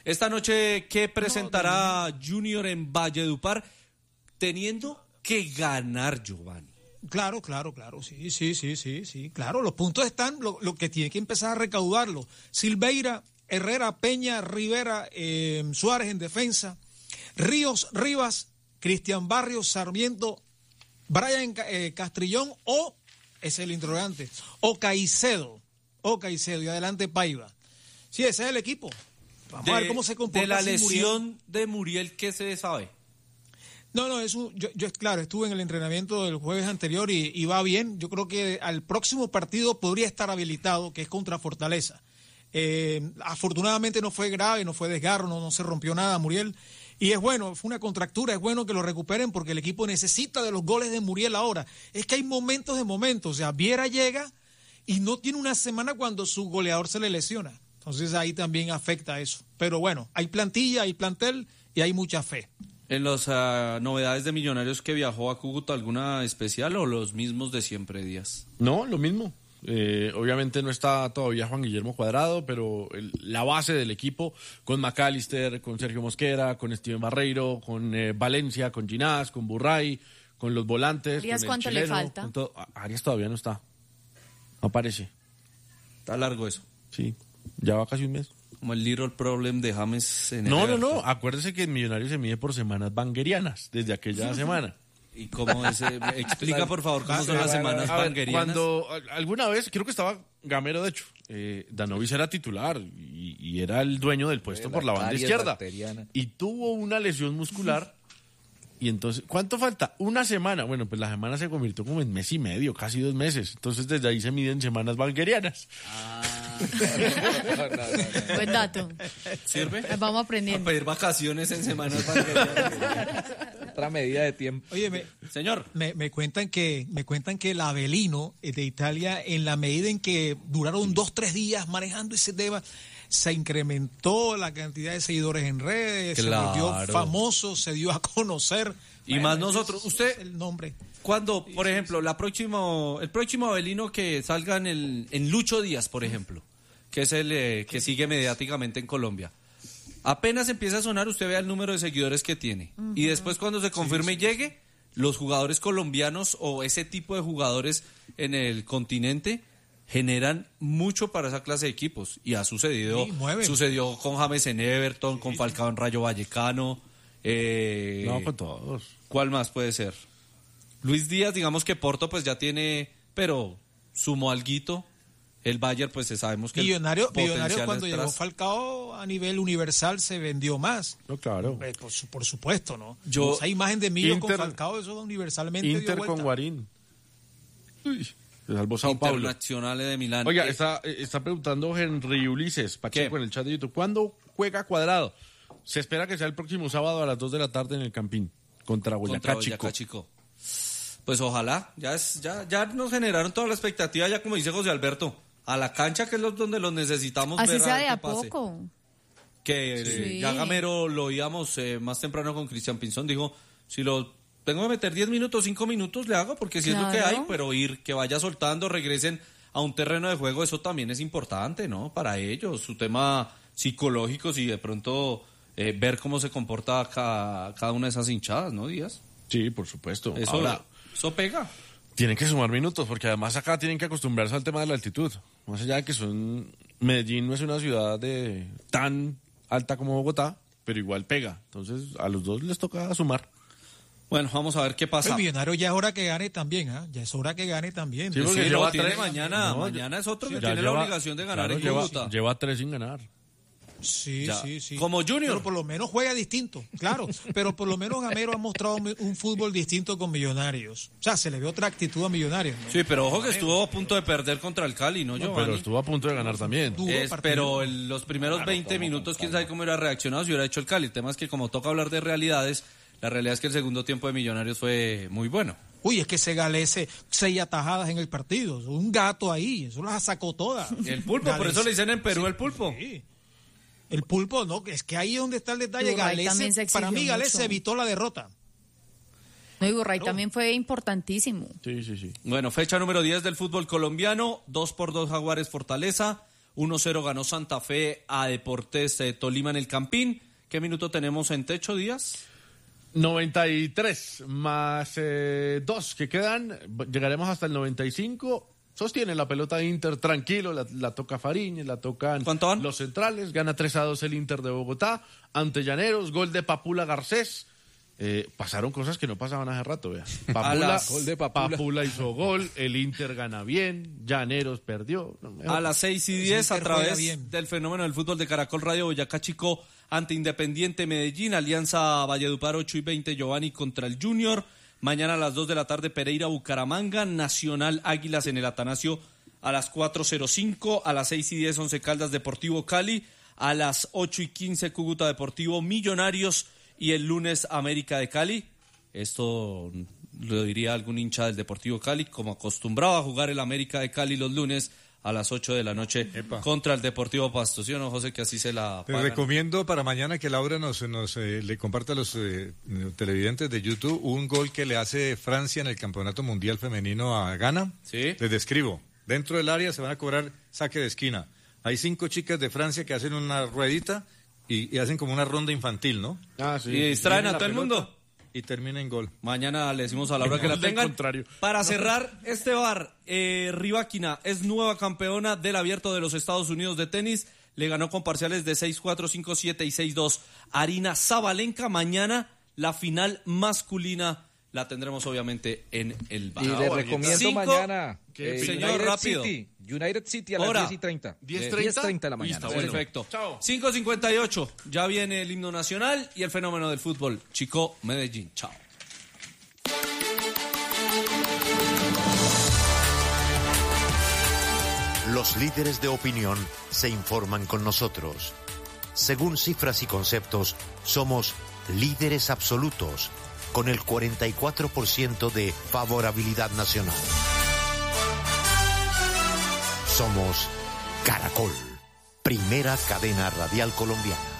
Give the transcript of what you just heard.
Esta noche, ¿qué presentará Junior en Valledupar teniendo que ganar, Giovanni? Claro, sí, claro, los puntos están, lo que tiene que empezar a recaudarlo. Silveira, Herrera, Peña, Rivera, Suárez en defensa, Ríos, Rivas, Cristian Barrios, Sarmiento, Brian Castrillón o, es el interrogante, o Caicedo, y adelante Paiva. Sí, ese es el equipo. Vamos a ver cómo se comporta. De la lesión de Muriel, ¿qué se sabe? No, eso, yo claro, estuve en el entrenamiento del jueves anterior y va bien. Yo creo que al próximo partido podría estar habilitado, que es contra Fortaleza. Afortunadamente no fue grave, no fue desgarro, no se rompió nada, Muriel. Y es bueno, fue una contractura, es bueno que lo recuperen porque el equipo necesita de los goles de Muriel ahora. Es que hay momentos de momentos, o sea, Viera llega y no tiene una semana cuando su goleador se le lesiona. Entonces ahí también afecta eso. Pero bueno, hay plantilla, hay plantel y hay mucha fe. En las novedades de Millonarios que viajó a Cúcuta, ¿alguna especial o los mismos de siempre, Díaz? No, lo mismo. Obviamente no está todavía Juan Guillermo Cuadrado, pero la base del equipo con McAllister, con Sergio Mosquera, con Steven Barreiro, con Valencia, con Ginás, con Burray, con los volantes. Arias, ¿cuánto chileno, le falta? Arias todavía no está. No aparece. Está largo eso. Sí, ya va casi un mes. Como el little problem de James en No. Acuérdese que el Millonario se mide por semanas banguerianas, desde aquella semana. ¿Y cómo es? Explica, por favor, cómo son las semanas banguerianas. Cuando alguna vez, creo que estaba Gamero, de hecho, Danovic era titular y era el dueño del puesto por la banda izquierda. Bacteriana. Y tuvo una lesión muscular. Y entonces, ¿cuánto falta? Una semana. Bueno, pues la semana se convirtió como en mes y medio, casi 2 meses. Entonces, desde ahí se miden semanas banguerianas. No. Buen dato. ¿Sirve? Vamos aprendiendo. A pedir vacaciones en semanas banguerianas. Otra medida de tiempo. Oye, señor. Me cuentan que el Avelino de Italia, en la medida en que duraron 2-3 días manejando ese tema, se incrementó la cantidad de seguidores en redes, claro. Se volvió famoso, se dio a conocer. Y más nosotros, usted, el nombre. Cuando, por ejemplo, el próximo Avelino que salga en Lucho Díaz, por ejemplo, que es el que sigue mediáticamente en Colombia, apenas empieza a sonar, usted vea el número de seguidores que tiene. Uh-huh. Y después cuando se confirme y llegue, los jugadores colombianos o ese tipo de jugadores en el continente generan mucho para esa clase de equipos. Y ha sucedido, sucedió con James en Everton, con Falcao en Rayo Vallecano. No, con todos. ¿Cuál más puede ser? Luis Díaz, digamos que Porto pues ya tiene, pero sumó alguito. El Bayern pues sabemos que Millonarios cuando llegó Falcao a nivel universal se vendió más. No, claro. Por supuesto, ¿no? Yo, esa imagen de Millo con Falcao, eso universalmente Inter dio vuelta. Con Guarín. Uy, se salvó Sao Paulo. Internacionales de Milán. Oiga, está preguntando Henry Ulises Pacheco en el chat de YouTube. ¿Cuándo juega Cuadrado? Se espera que sea el próximo sábado a las 2 de la tarde en el Campín contra Boyacá Chico. Pues ojalá, ya nos generaron toda la expectativa, ya como dice José Alberto, a la cancha que es donde los necesitamos. Así ver sea de a pase. poco. Que sí. Ya Gamero lo oíamos más temprano con Cristian Pinzón, dijo, si lo tengo que meter 10 minutos, 5 minutos le hago, porque si es lo que hay, pero que vaya soltando, regresen a un terreno de juego, eso también es importante, ¿no? Para ellos, su tema psicológico, si de pronto ver cómo se comporta cada una de esas hinchadas, ¿no, Díaz? Sí, por supuesto. Eso pega. Tienen que sumar minutos, porque además acá tienen que acostumbrarse al tema de la altitud. Más allá de que Medellín no es una ciudad tan alta como Bogotá, pero igual pega. Entonces, a los dos les toca sumar. Bueno, vamos a ver qué pasa. El Millonario ya es hora que gane también, ¿ah? Ya es hora que gane también. Sí, porque lleva tiene 3 mañana. Mañana es otro que tiene la obligación de ganar en Bogotá. Lleva 3 sin ganar. Sí. Como Junior. Pero por lo menos juega distinto, claro. Pero por lo menos Gamero ha mostrado un fútbol distinto con Millonarios. O sea, se le ve otra actitud a Millonarios, ¿no? Sí, pero ojo que estuvo a punto de perder contra el Cali, ¿no, Giovanni? Pero estuvo a punto de ganar también. Pero en los primeros 20 minutos, quién sabe cómo hubiera reaccionado si hubiera hecho el Cali. El tema es que como toca hablar de realidades, la realidad es que el segundo tiempo de Millonarios fue muy bueno. Uy, es que Segalese 6 atajadas en el partido. Un gato ahí, eso las sacó todas. El pulpo, Galese. Por eso le dicen en Perú el pulpo. Sí. El pulpo, no, es que ahí es donde está el detalle. Galese, para mí Galese evitó la derrota. No, y Burray también fue importantísimo. Sí. Bueno, fecha número 10 del fútbol colombiano, 2-2 Jaguares Fortaleza, 1-0 ganó Santa Fe a Deportes Tolima en el Campín. ¿Qué minuto tenemos en techo, Díaz? 93 más 2 que quedan, llegaremos hasta el 95. Sostiene la pelota Inter tranquilo, la toca Fariñez, la tocan los centrales, gana 3-2 el Inter de Bogotá ante Llaneros, gol de Papula Garcés. Pasaron cosas que no pasaban hace rato, vea. Papula hizo gol, el Inter gana bien, Llaneros perdió. A las 6:10 a través del fenómeno del fútbol de Caracol Radio, Boyacá Chico ante Independiente Medellín, Alianza Valledupar 8:20, Giovanni contra el Junior. Mañana a las 2 de la tarde, Pereira Bucaramanga, Nacional Águilas en el Atanasio a las 4:05, a las 6:10 Once Caldas Deportivo Cali, a las 8:15 Cúcuta Deportivo Millonarios y el lunes América de Cali. Esto lo diría algún hincha del Deportivo Cali, como acostumbraba a jugar el América de Cali los lunes a las 8 de la noche contra el Deportivo Pasto. ¿Sí o no, José, que así se la pagan? Te recomiendo para mañana que Laura le comparta a los televidentes de YouTube un gol que le hace Francia en el Campeonato Mundial Femenino a Ghana. ¿Sí? Les describo. Dentro del área se van a cobrar saque de esquina. Hay 5 chicas de Francia que hacen una ruedita y hacen como una ronda infantil, ¿no? Sí. Y distraen a todo el mundo. Y termina en gol. Mañana le decimos a Laura que la tengan. Para cerrar este bar, Riváquina es nueva campeona del Abierto de los Estados Unidos de tenis. Le ganó con parciales de 6-4, 5-7 y 6-2 Arina Sabalenka. Mañana la final masculina la tendremos obviamente en el bar. Y le recomiendo mañana, señor, rápido. United City a las 10:30. 10:30 de la mañana. Listo, perfecto. 5:58. Ya viene el himno nacional y el fenómeno del fútbol. Chico, Medellín. Chao. Los líderes de opinión se informan con nosotros. Según cifras y conceptos, somos líderes absolutos, con el 44% de favorabilidad nacional. Somos Caracol, primera cadena radial colombiana.